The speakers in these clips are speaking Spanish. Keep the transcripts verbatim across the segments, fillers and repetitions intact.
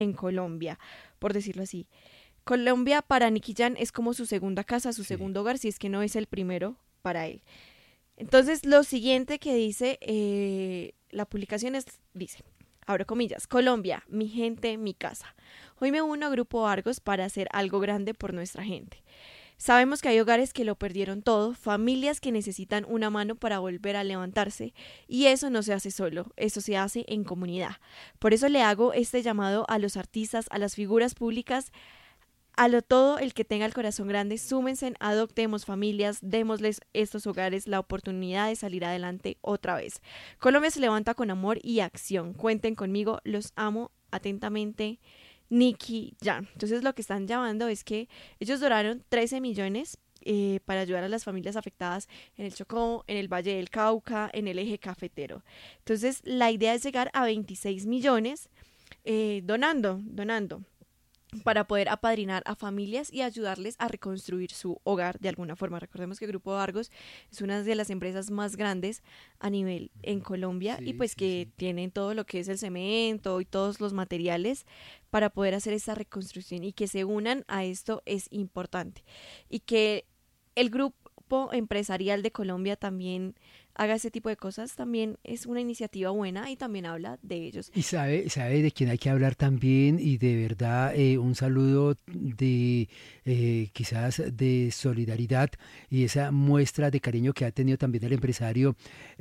en Colombia, por decirlo así. Colombia para Nicky Jam es como su segunda casa, su Sí. segundo hogar, si es que no es el primero para él. Entonces, lo siguiente que dice eh, la publicación es, dice, abro comillas, Colombia, mi gente, mi casa. Hoy me uno a Grupo Argos para hacer algo grande por nuestra gente. Sabemos que hay hogares que lo perdieron todo, familias que necesitan una mano para volver a levantarse, y eso no se hace solo, eso se hace en comunidad. Por eso le hago este llamado a los artistas, a las figuras públicas, a lo todo el que tenga el corazón grande, súmense, adoptemos familias, démosles estos hogares la oportunidad de salir adelante otra vez. Colombia se levanta con amor y acción. Cuenten conmigo, los amo atentamente. Nicky Jam. Entonces lo que están llamando es que ellos donaron trece millones eh, para ayudar a las familias afectadas en el Chocó, en el Valle del Cauca, en el eje cafetero. Entonces la idea es llegar a veintiséis millones eh, donando, donando para poder apadrinar a familias y ayudarles a reconstruir su hogar de alguna forma. Recordemos que Grupo Argos es una de las empresas más grandes a nivel en Colombia y Sí, pues sí, que sí. tienen todo lo que es el cemento y todos los materiales para poder hacer esta reconstrucción, y que se unan a esto es importante, y que el grupo empresarial de Colombia también haga ese tipo de cosas también es una iniciativa buena y también habla de ellos. Y sabe, sabe de quién hay que hablar también y de verdad eh, un saludo de eh, quizás de solidaridad y esa muestra de cariño que ha tenido también el empresario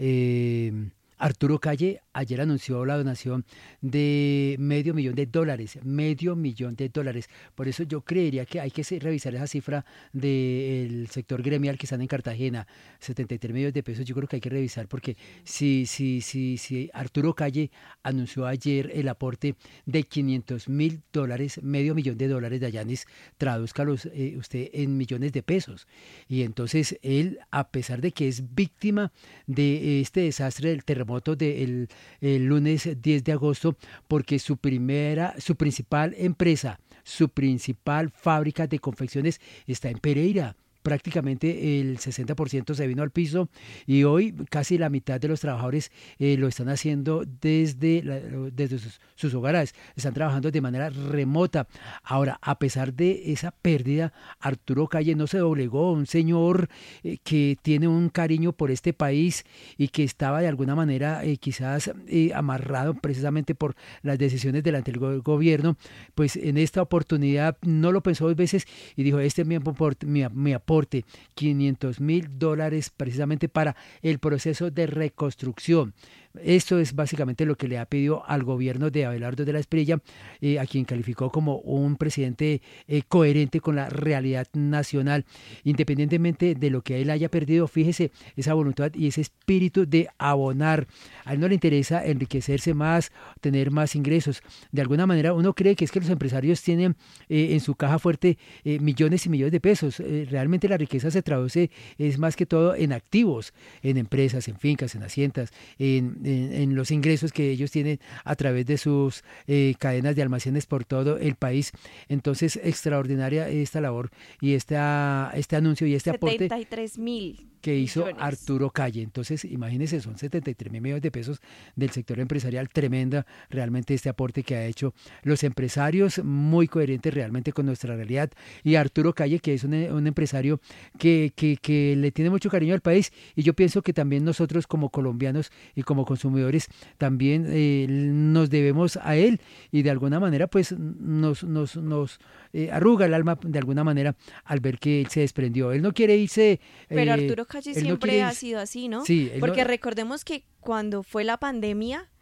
eh, Arturo Calle. Ayer anunció la donación de medio millón de dólares, medio millón de dólares. Por eso yo creería que hay que se- revisar esa cifra del sector gremial que están en Cartagena, setenta y tres millones de pesos. Yo creo que hay que revisar porque si, si, si, si Arturo Calle anunció ayer el aporte de quinientos mil dólares, medio millón de dólares de Ayanis, tradúzcalos eh, usted en millones de pesos. Y entonces él, a pesar de que es víctima de este desastre del terremoto del el lunes diez de agosto, porque su primera, su principal empresa, su principal fábrica de confecciones está en Pereira. Prácticamente el sesenta por ciento se vino al piso y hoy casi la mitad de los trabajadores eh, lo están haciendo desde, la- desde sus, sus hogares, están trabajando de manera remota. Ahora, a pesar de esa pérdida, Arturo Calle no se doblegó, un señor eh, que tiene un cariño por este país y que estaba de alguna manera eh, quizás eh, amarrado precisamente por las decisiones del anterior gobierno, pues en esta oportunidad no lo pensó dos veces y dijo, este es mi aporte, mi, mi aporte quinientos mil dólares precisamente para el proceso de reconstrucción. Esto es básicamente lo que le ha pedido al gobierno de Abelardo de la Espriella, eh, a quien calificó como un presidente eh, coherente con la realidad nacional, independientemente de lo que él haya perdido. Fíjese esa voluntad y ese espíritu de abonar. A él no le interesa enriquecerse más, tener más ingresos. De alguna manera uno cree que es que los empresarios tienen eh, en su caja fuerte eh, millones y millones de pesos. Eh, realmente la riqueza se traduce es más que todo en activos, en empresas, en fincas, en haciendas, en, en, en los ingresos que ellos tienen a través de sus eh, cadenas de almacenes por todo el país. Entonces, extraordinaria esta labor y esta, este anuncio y este aporte setenta y tres mil que hizo millones. Arturo Calle. Entonces, imagínense, son setenta y tres mil millones de pesos del sector empresarial, tremenda realmente este aporte que ha hecho los empresarios, muy coherente realmente con nuestra realidad. Y Arturo Calle, que es un, un empresario que, que, que le tiene mucho cariño al país, y yo pienso que también nosotros como colombianos y como consumidores también eh, nos debemos a él y de alguna manera pues nos, nos, nos eh, arruga el alma de alguna manera al ver que él se desprendió. Él no quiere irse, Pero eh, Arturo Calle él no quiere siempre ha irse, sido así, ¿no? sí, él no, Porque recordemos que cuando fue la pandemia,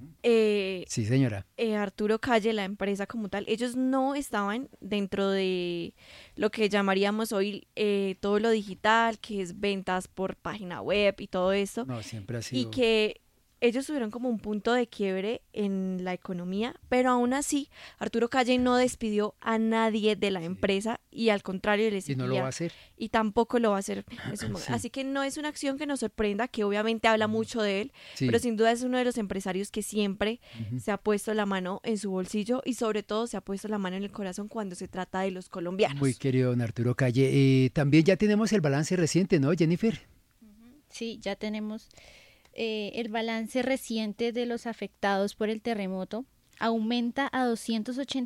eh, sí señora, eh, Arturo Calle, la empresa como tal, ellos no estaban dentro de lo que llamaríamos hoy eh, todo lo digital, que es ventas por página web y todo esto, no, siempre ha y sido, que ellos tuvieron como un punto de quiebre en la economía, pero aún así Arturo Calle no despidió a nadie de la sí, empresa y al contrario le y no lo va a seguía, hacer, y tampoco lo va a hacer en sus momentos. sí, Así que no es una acción que nos sorprenda, que obviamente habla mucho de él, pero sí, sin duda es uno de los empresarios que siempre ujú. se ha puesto la mano en su bolsillo y sobre todo se ha puesto la mano en el corazón cuando se trata de los Muy colombianos. querido don Arturo Calle. Eh, también ya tenemos el balance reciente, ¿no, Jennifer? Sí, ya tenemos eh, el balance reciente de los afectados por el terremoto. aumenta a doscientos